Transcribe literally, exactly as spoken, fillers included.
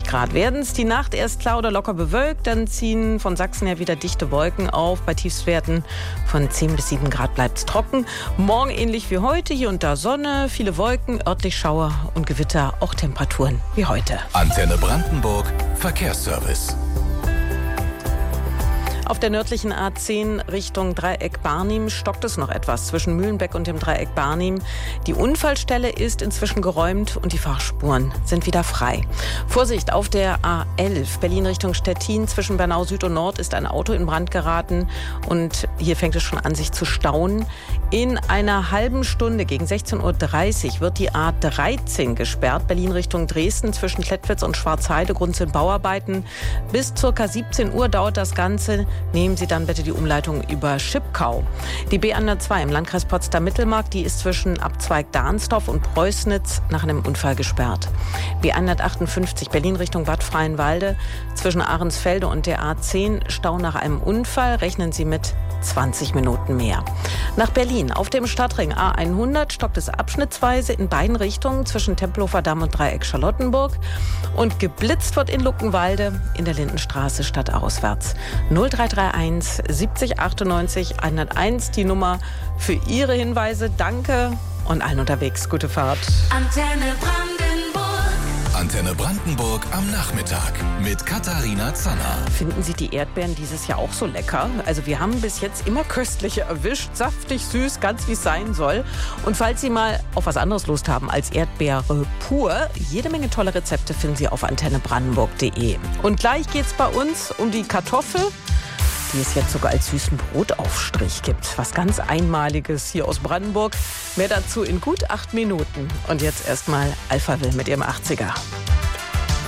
Grad werden es. Die Nacht erst klar oder locker bewölkt, dann ziehen von Sachsen her wieder dichte Wolken auf. Bei Tiefstwerten von zehn bis sieben Grad bleibt es trocken. Morgen ähnlich wie heute, hier und da Sonne, viele Wolken, örtlich Schauer und Gewitter, auch Temperaturen wie heute. Antenne Brandenburg, Verkehrsservice. Auf der nördlichen A zehn Richtung Dreieck Barnim stockt es noch etwas zwischen Mühlenbeck und dem Dreieck Barnim. Die Unfallstelle ist inzwischen geräumt und die Fahrspuren sind wieder frei. Vorsicht, auf der A elf Berlin Richtung Stettin zwischen Bernau Süd und Nord ist ein Auto in Brand geraten und hier fängt es schon an, sich zu stauen. In einer halben Stunde gegen sechzehn Uhr dreißig wird die A dreizehn gesperrt, Berlin Richtung Dresden zwischen Klettwitz und Schwarzheide. Grund sind Bauarbeiten. Bis ca. siebzehn Uhr dauert das Ganze. Nehmen Sie dann bitte die Umleitung über Schipkau. Die B hundertzwei im Landkreis Potsdam-Mittelmark, die ist zwischen Abzweig Dahnsdorf und Preußnitz nach einem Unfall gesperrt. B hundertachtundfünfzig Berlin Richtung Bad Freienwalde zwischen Ahrensfelde und der A zehn Stau nach einem Unfall. Rechnen Sie mit zwanzig Minuten mehr. Nach Berlin auf dem Stadtring A hundert stockt es abschnittsweise in beiden Richtungen zwischen Tempelhofer Damm und Dreieck Charlottenburg. Und geblitzt wird in Luckenwalde in der Lindenstraße stadtauswärts. null drei drei eins siebzig achtundneunzig hunderteins die Nummer für Ihre Hinweise. Danke und allen unterwegs gute Fahrt. Antenne Brandenburg. Antenne Brandenburg am Nachmittag mit Katharina Zanner. Finden Sie die Erdbeeren dieses Jahr auch so lecker? Also wir haben bis jetzt immer köstliche erwischt, saftig, süß, ganz wie es sein soll. Und falls Sie mal auf was anderes Lust haben als Erdbeere pur, jede Menge tolle Rezepte finden Sie auf antenne brandenburg punkt de. Und gleich geht's bei uns um die Kartoffel, die es jetzt sogar als süßen Brotaufstrich gibt. Was ganz Einmaliges hier aus Brandenburg. Mehr dazu in gut acht Minuten. Und jetzt erstmal Alphaville mit ihrem achtziger.